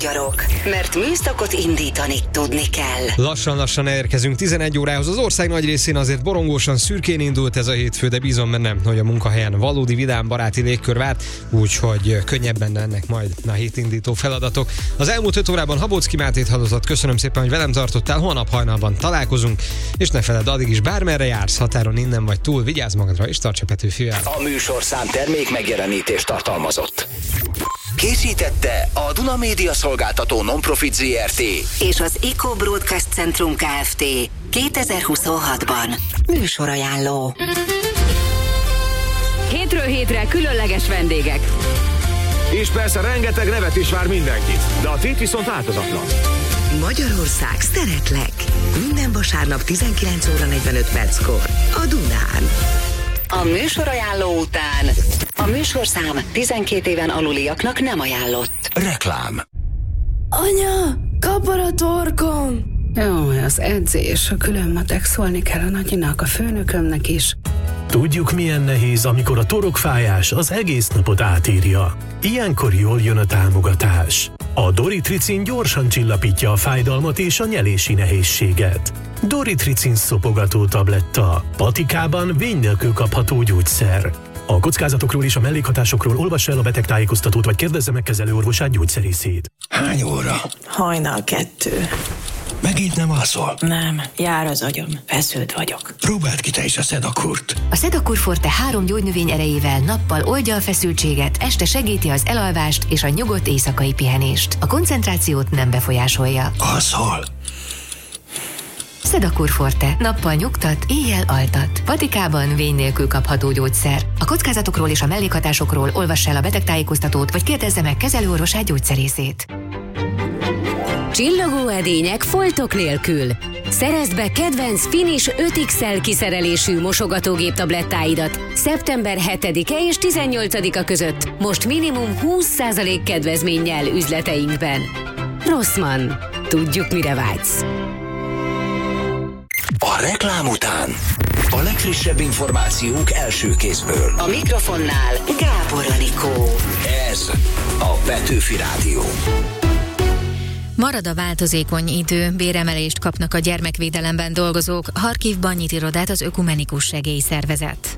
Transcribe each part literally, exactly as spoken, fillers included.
magyarok, mert műszakot indítani tudni kell. Lassan-lassan elérkezünk tizenegy órához. Az ország nagy részén azért borongósan szürkén indult ez a hétfő, de bízom benne, hogy a munkahelyen valódi vidám baráti légkör várt, úgyhogy könnyebben lennek majd a hétindító feladatok. Az elmúlt öt órában Habocki Mátét hallozott. Köszönöm szépen, hogy velem tartottál. Holnap hajnalban találkozunk, és ne feledd, addig is bármerre jársz, határon innen vagy túl, vigyázz magadra és tarts a Petőfivel. A műsorszám termék megjelenítést tartalmazott. Készítette a Duna Média Szolgáltató Non-Profit zé er té és az Eco Broadcast Centrum Kft. kétezer-huszonhatban. Műsorajánló. Hétről hétre különleges vendégek. És persze rengeteg nevet is vár mindenkit, de a tét viszont változatlan. Magyarország, szeretlek! Minden vasárnap tizenkilenc óra negyvenöt perckor a Dunán. A műsorajánló után a műsorszám tizenkét éven aluliaknak nem ajánlott. Reklám. Anya, kapar a torkom! Jó, az edzés, a külön matek, szólni kell a nagyinak, a főnökömnek is. Tudjuk, milyen nehéz, amikor a torokfájás az egész napot átírja. Ilyenkor jól jön a támogatás. A Doritricin gyorsan csillapítja a fájdalmat és a nyelési nehézséget. Doritricin szopogató tabletta. Patikában vény nélkül kapható gyógyszer. A kockázatokról és a mellékhatásokról olvassa el a betegtájékoztatót, vagy kérdezze meg kezelőorvosát, gyógyszerészét. Hány óra? Hajnal kettő. Megint nem alszol? Nem, jár az agyom, feszült vagyok. Próbáld ki te is a Sedakurt. A Sedakur Forte három gyógynövény erejével nappal oldja a feszültséget, este segíti az elalvást és a nyugodt éjszakai pihenést. A koncentrációt nem befolyásolja. Alszol? Sedakur Forte. Nappal nyugtat, éjjel altat. Patikában vény nélkül kapható gyógyszer. A kockázatokról és a mellékhatásokról olvassa el a betegtájékoztatót, vagy kérdezze meg kezelőorvosát, gyógyszerészét. Csillogó edények foltok nélkül. Szerezd be kedvenc Finish öt iksz el kiszerelésű mosogatógép tablettáidat szeptember hetedike és tizennyolcadika között most minimum húsz százalék kedvezménnyel üzleteinkben. Rossmann. Tudjuk, mire vágysz. A reklám után a legfrissebb információk első kézből. A mikrofonnál Gábor Anikó. Ez a Petőfi Rádió. Marad a változékony idő, béremelést kapnak a gyermekvédelemben dolgozók, Harkivban nyit irodát az Ökumenikus Segélyszervezet.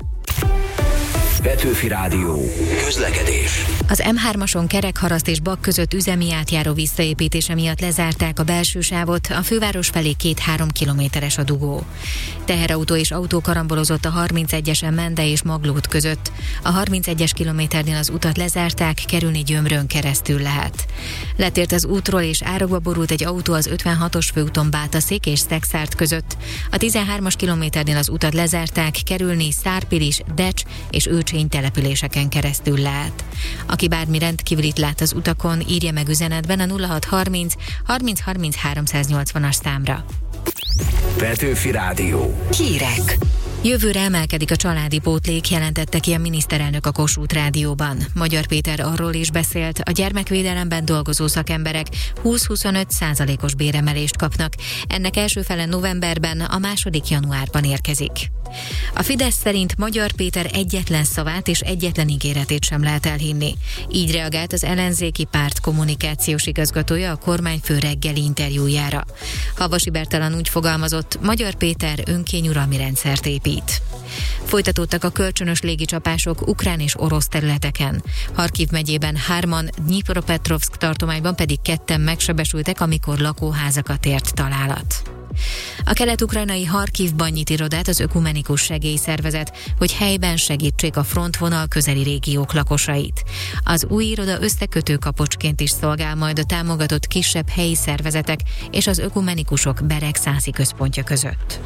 Petőfi Rádió. Közlekedés. Az em hármason Kerekharaszt és Bak között üzemi átjáró visszaépítése miatt lezárták a belső sávot, a főváros felé két-három kilométeres a dugó. Teherautó és autó karambolozott a harmincegyesen Mende és Maglód között. A harmincegyes kilométernél az utat lezárták, kerülni Gyömrön keresztül lehet. Letért az útról és árokba borult egy autó az ötvenhatos főúton Bátaszék és Szexárd között. A tizenhármas kilométernél az utat lezárták, kerülni Szárpilis, Decs és Őcsény településeken keresztül lehet. Aki bármi rendkívülit lát az utakon, írja meg üzenetben a nulla hat harminc harminc harminc háromszáznyolcvanas számra. Petőfi Rádió. Hírek. Jövőre emelkedik a családi pótlék, jelentette ki a miniszterelnök a Kossuth Rádióban. Magyar Péter arról is beszélt, a gyermekvédelemben dolgozó szakemberek húsz-huszonöt százalékos béremelést kapnak. Ennek első fele novemberben, a második januárban érkezik. A Fidesz szerint Magyar Péter egyetlen szavát és egyetlen ígéretét sem lehet elhinni. Így reagált az ellenzéki párt kommunikációs igazgatója a kormányfő reggeli interjújára. Havasi Bertalan úgy fogalmazott, Magyar Péter önkényuralmi rendszert épít. Folytatódtak a kölcsönös légicsapások ukrán és orosz területeken. Harkiv megyében hárman, Dnyipropetrovszk tartományban pedig ketten megsebesültek, amikor lakóházakat ért találat. A kelet-ukrajnai Harkivban nyit irodát az Ökumenikus Segélyszervezet, hogy helyben segítsék a frontvonal közeli régiók lakosait. Az új iroda összekötő kapocsként is szolgál majd a támogatott kisebb helyi szervezetek és az ökumenikusok Beregszászi központja között.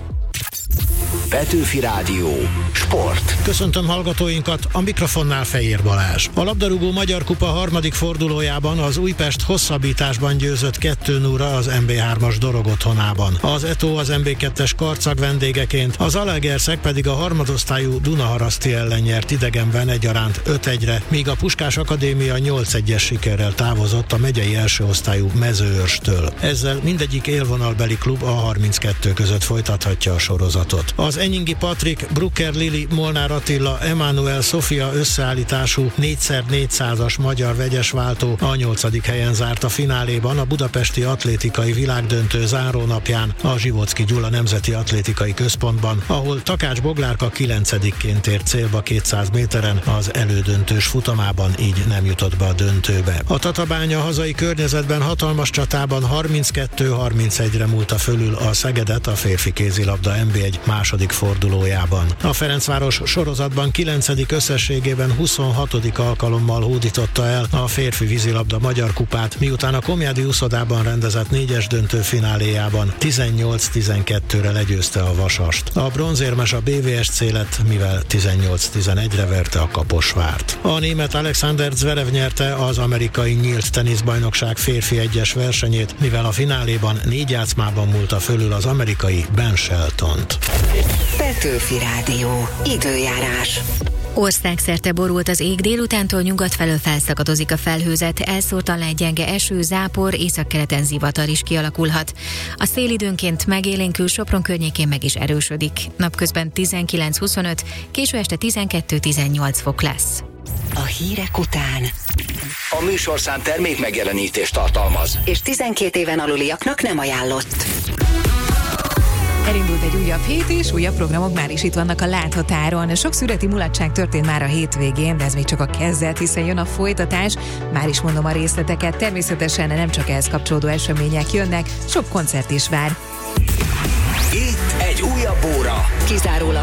Petőfi Rádió. Sport. Köszöntöm hallgatóinkat, a mikrofonnál Fejér Balázs. A labdarúgó Magyar Kupa harmadik fordulójában az Újpest hosszabbításban győzött kettő nulla az em bé hármas Dorog otthonában. Az é té o az em bé kettes Karcag vendégeként, az Zalaegerszeg pedig a harmadosztályú Dunaharaszti ellen nyert idegenben egyaránt öt egyre, míg a Puskás Akadémia nyolc egyes sikerrel távozott a megyei első osztályú Mezőörstől. Ezzel mindegyik élvonalbeli klub a harminckettő között folytathatja a sorozatot. Az Enyingi Patrik, Brucker Lili, Molnár Attila, Emanuel Sofia összeállítású négy szer négyszázas magyar vegyesváltó a nyolcadik helyen zárt a fináléban a budapesti atlétikai világdöntő zárónapján a Zsivocki Gyula Nemzeti Atlétikai Központban, ahol Takács Boglárka kilencedikként ért célba kétszáz méteren, az elődöntős futamában így nem jutott be a döntőbe. A Tatabánya hazai környezetben hatalmas csatában harminckettő harmincegyre múlta fölül a Szegedet a férfi kézilabda en bé egy második fordulójában. A Ferencváros sorozatban kilencedik összességében huszonhatodik alkalommal hódította el a férfi vízilabda magyar kupát, miután a Komjádi uszodában rendezett négyes döntő fináléjában tizennyolc tizenkettőre legyőzte a Vasast. A bronzérmes a bé vé es cé lett, mivel tizennyolc tizenegyre verte a Kaposvárt. A német Alexander Zverev nyerte az amerikai nyílt teniszbajnokság férfi egyes versenyét, mivel a fináléban négy játszmában múlta fölül az amerikai Ben Sheltont. Petőfi Rádió. Időjárás. Országszerte borult az ég, délutántól nyugat felől felszakadozik a felhőzet, elszórtan lehet gyenge eső, zápor, északkeleten zivatar is kialakulhat. A szél időnként megélénkül, Sopron környékén meg is erősödik. Napközben tizenkilenc huszonöt, késő este tizenkettő tizennyolc fok lesz. A hírek után A műsorszám termék megjelenítést tartalmaz, és tizenkét éven aluliaknak nem ajánlott. Elindult egy újabb hét, és újabb programok már is itt vannak a láthatáron. Sok szüreti mulatság történt már a hétvégén, de ez még csak a kezdet, hiszen jön a folytatás. Már is mondom a részleteket, természetesen nem csak ehhez kapcsolódó események jönnek, sok koncert is vár. itt egy újabb óra. Kizárólag